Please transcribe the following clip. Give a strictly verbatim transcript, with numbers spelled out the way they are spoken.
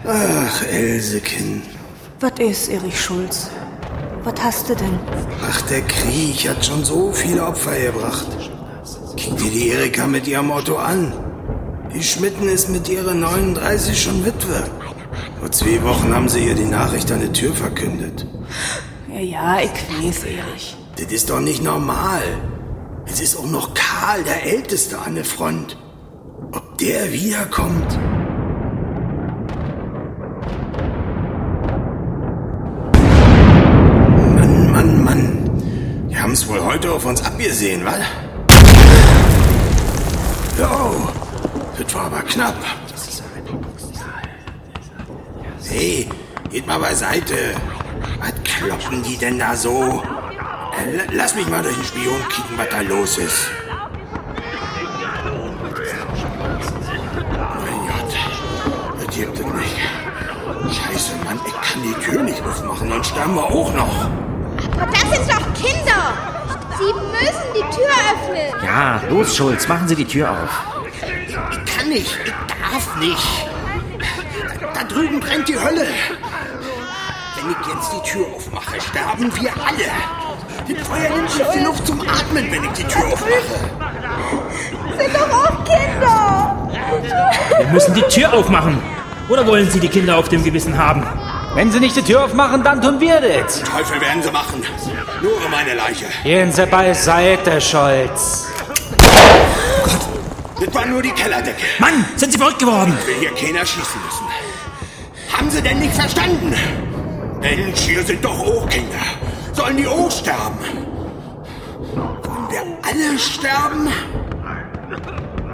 Ach, Elsekind. Was ist, Erich Schulz? Was hast du denn? Ach, der Krieg hat schon so viele Opfer gebracht. Guck dir die Erika mit ihrem Auto an. Die Schmitten ist mit ihrer neununddreißig schon Witwe. Vor zwei Wochen haben sie ihr die Nachricht an der Tür verkündet. Ja, ja, ich weiß, Erich. Das ist doch nicht normal. Es ist auch noch Karl, der Älteste an der Front. Ob der wiederkommt? Mann, Mann, Mann. Die haben's wohl heute auf uns abgesehen, wa? Jo, das war aber knapp. Hey, geht mal beiseite. Was kloppen die denn da so? Äh, lass mich mal durch den Spion kicken, was da los ist. Mein Gott, das gibt es nicht. Scheiße, Mann, ich kann die Tür nicht aufmachen, dann sterben wir auch noch. Aber das sind doch Kinder! Sie müssen die Tür öffnen! Ja, los, Schulz, machen Sie die Tür auf. Ich kann nicht, ich darf nicht. Da, da drüben brennt die Hölle. Wenn ich jetzt die Tür aufmache, sterben wir alle. Das Feuer nimmt nicht die Luft zum Atmen, wenn ich die Tür aufmache. Sind doch auch Kinder! Wir müssen die Tür aufmachen. Oder wollen Sie die Kinder auf dem Gewissen haben? Wenn Sie nicht die Tür aufmachen, dann tun wir das. Teufel werden sie machen. Nur meine Leiche. Gehen Sie beiseite, Scholz. Gott, das war nur die Kellerdecke. Mann, sind Sie verrückt geworden? Ich will hier keiner schießen müssen. Haben Sie denn nicht verstanden? Mensch, hier sind doch auch Kinder. Sollen die auch sterben? Wollen wir alle sterben?